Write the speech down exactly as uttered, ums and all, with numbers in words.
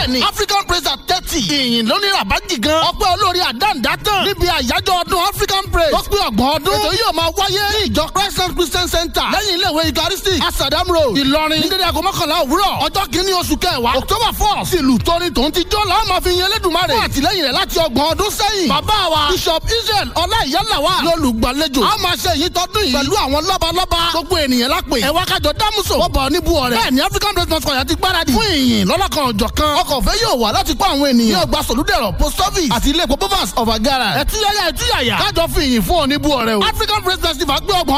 bẹ́ẹ̀ni African praise at thirty. ìyìn lónìí rabaji gan. ọpẹ́ olórí àdáǹdá tán. níbi àyájọ́ ọdún African praise. ó pé ọgbọ̀n ọdún. ètò yóò máa wáyé ní ìjọ Christ Christian Center. lẹ́yìn ilé ìwé Eucharistic Asadam Road Ìlọrin. ní dédé aago mọ́kànlá òwúrọ̀. ọjọ́ kìíní oṣù kẹwàá October four. sílùú tóní tòun ti jó làwọn máa fi yin Elédùmarè. fún àtìlẹ́yìn rẹ̀ láti ọgbọ̀n ọdún sẹ́yìn. bàbá wa Bishop Israel Ọláìyálàwà lólùgbàlejò. a máa ṣe èyí tọdún yìí. pẹ̀lú àwọn lọ́balọ́ba. gbogbo ènìyàn lápè. ẹ wá kájọ dámúso. wọ́n bọ̀ níbu ọ̀rẹ́. bẹ́ẹ̀ ni African praise mosque ọ̀yà ti gbáradì. fún ìyìn lọ́lọ́kan ọ̀jọ̀ kan. ọkọ̀ òfé yóò wà láti kó àwọn ènìyàn. ní ọgbà sòlúdẹ̀rọ̀ post office àti ilé epo bovas of agara. ẹ̀túyàyà ẹ̀túyàyà. kájọ fi ìyìn fún oníbu ọ̀rẹ́ o. African praise festival gbé ọgbọ̀n